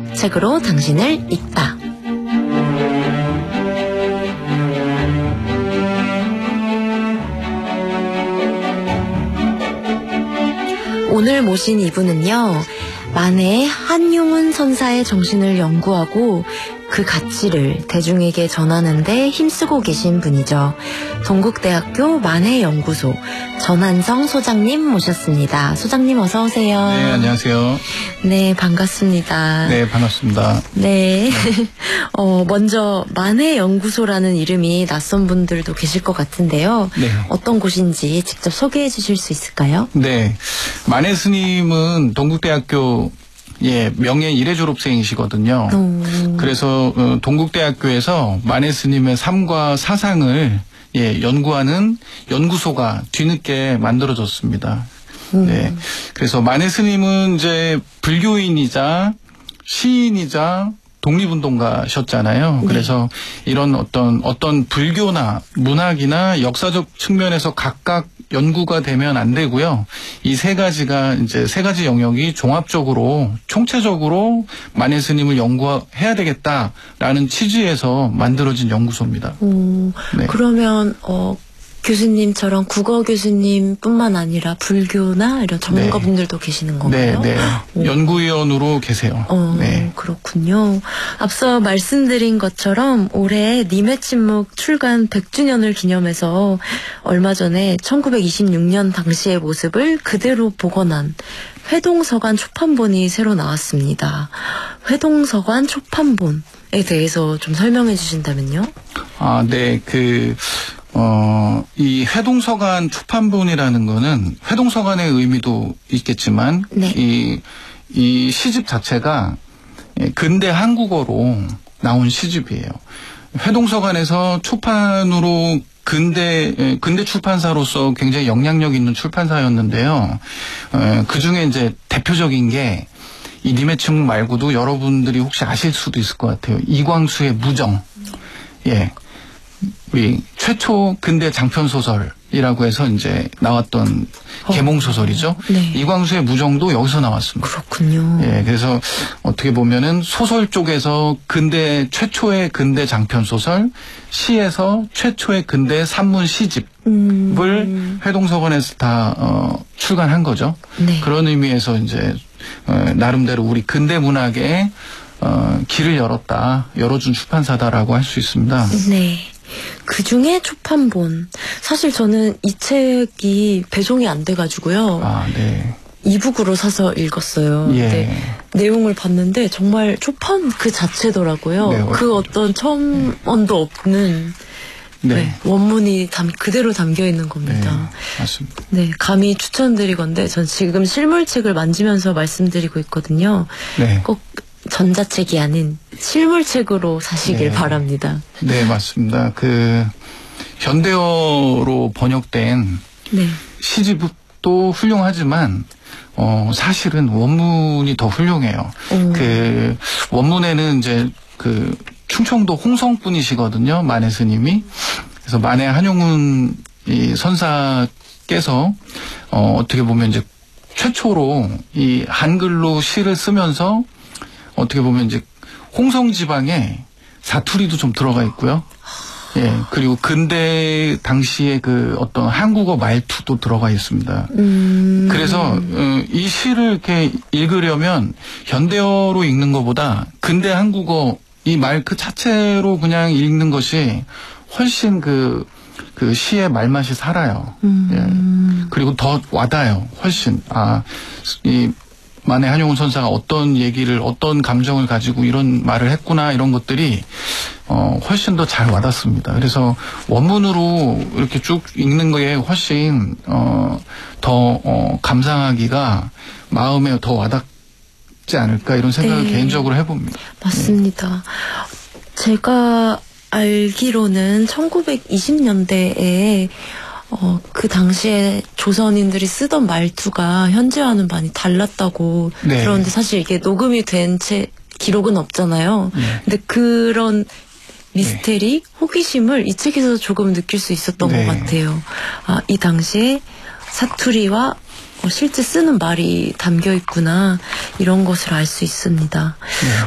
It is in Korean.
책으로 당신을 읽다. 오늘 모신 이분은요, 만해의 한용운 선사의 정신을 연구하고 그 가치를 대중에게 전하는 데 힘쓰고 계신 분이죠. 동국대학교 만해연구소 전한성 소장님 모셨습니다. 소장님 어서 오세요. 네, 안녕하세요. 네, 반갑습니다. 네, 반갑습니다. 네. 먼저 만해연구소라는 이름이 낯선 분들도 계실 것 같은데요. 네. 어떤 곳인지 직접 소개해 주실 수 있을까요? 네. 만해 스님은 동국대학교 명예 1회 졸업생이시거든요. 그래서 동국대학교에서 만해 스님의 삶과 사상을 연구하는 연구소가 뒤늦게 만들어졌습니다. 네. 그래서 만해 스님은 이제 불교인이자 시인이자 독립운동가셨잖아요. 네. 그래서 이런 어떤 불교나 문학이나 역사적 측면에서 각각 연구가 되면 안 되고요. 이 세 가지가 이제 세 가지 영역이 종합적으로 총체적으로 만해 스님을 연구해야 되겠다라는 취지에서 만들어진 연구소입니다. 네. 그러면 교수님처럼 국어 교수님뿐만 아니라 불교나 이런 전문가분들도 계시는 건가요? 네, 네. 연구위원으로 계세요. 네. 그렇군요. 앞서 말씀드린 것처럼 올해 님의 침묵 출간 100주년을 기념해서 얼마 전에 1926년 당시의 모습을 그대로 복원한 회동서관 초판본이 새로 나왔습니다. 회동서관 초판본에 대해서 좀 설명해 주신다면요? 네. 이 회동서관 초판본이라는 거는 회동서관의 의미도 있겠지만, 네. 이 시집 자체가 근대 한국어로 나온 시집이에요. 회동서관에서 초판으로 근대 출판사로서 굉장히 영향력 있는 출판사였는데요. 그 중에 이제 대표적인 게 이 님의 침묵 말고도 여러분들이 혹시 아실 수도 있을 것 같아요. 이광수의 무정. 우리 최초 근대 장편 소설이라고 해서 이제 나왔던 계몽 소설이죠. 네. 이광수의 무정도 여기서 나왔습니다. 그렇군요. 그래서 어떻게 보면은 소설 쪽에서 최초의 근대 장편 소설, 시에서 최초의 근대 산문 시집을 회동서관에서 다 출간한 거죠. 네. 그런 의미에서 이제 나름대로 우리 근대 문학에 길을 열어준 출판사다라고 할 수 있습니다. 네. 그 중에 초판본. 사실 저는 이 책이 배송이 안 돼가지고요. 네. 이북으로 사서 읽었어요. 근데 내용을 봤는데 정말 초판 그 자체더라고요. 네, 그 어떤 첨언도 없는 원문이 그대로 담겨 있는 겁니다. 네, 맞습니다. 네, 감히 추천드리건데 전 지금 실물책을 만지면서 말씀드리고 있거든요. 네. 꼭 전자책이 아닌 실물책으로 사시길 바랍니다. 네, 맞습니다. 현대어로 번역된 시집도 훌륭하지만 사실은 원문이 더 훌륭해요. 원문에는 이제 충청도 홍성 분이시거든요. 만해 스님이. 그래서 만해 한용운 이 선사께서 어떻게 보면 이제 최초로 이 한글로 시를 쓰면서 어떻게 보면 이제 홍성 지방에 사투리도 좀 들어가 있고요. 그리고 근대 당시에 어떤 한국어 말투도 들어가 있습니다. 그래서 이 시를 이렇게 읽으려면 현대어로 읽는 것보다 근대 한국어 이 말 그 자체로 그냥 읽는 것이 훨씬 그 시의 말맛이 살아요. 그리고 더 와닿아요. 훨씬. 이 만해 한용운 선사가 어떤 얘기를, 어떤 감정을 가지고 이런 말을 했구나, 이런 것들이, 훨씬 더 잘 와닿습니다. 그래서 원문으로 이렇게 쭉 읽는 거에 훨씬, 더, 감상하기가 마음에 더 와닿지 않을까, 이런 생각을 개인적으로 해봅니다. 맞습니다. 제가 알기로는 1920년대에 그 당시에 조선인들이 쓰던 말투가 현재와는 많이 달랐다고 들었는데 사실 이게 녹음이 된 기록은 없잖아요. 근데 그런 미스테리, 호기심을 이 책에서 조금 느낄 수 있었던 것 같아요. 이 당시에 사투리와 실제 쓰는 말이 담겨 있구나, 이런 것을 알 수 있습니다.